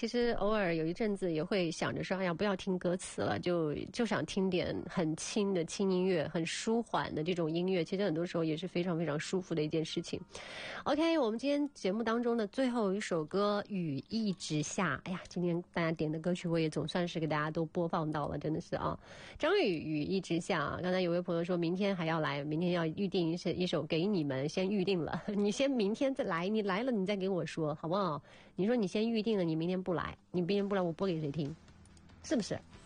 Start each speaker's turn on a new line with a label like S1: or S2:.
S1: 其实偶尔有一阵子也会想着说，哎呀，不要听歌词了，就想听点很轻的轻音乐，很舒缓的这种音乐。其实很多时候也是非常非常舒服的一件事情。OK， 我们今天节目当中的最后一首歌《雨一直下》，哎呀，今天大家点的歌曲我也总算是给大家都播放到了，真的是啊。张宇雨一直下，刚才有位朋友说明天还要来，明天要预定一首给你们，先预定了，你先明天再来，你来了你再给我说好不好？你说你先预定了，你明天不来，你明天不来我播给谁听？是不是？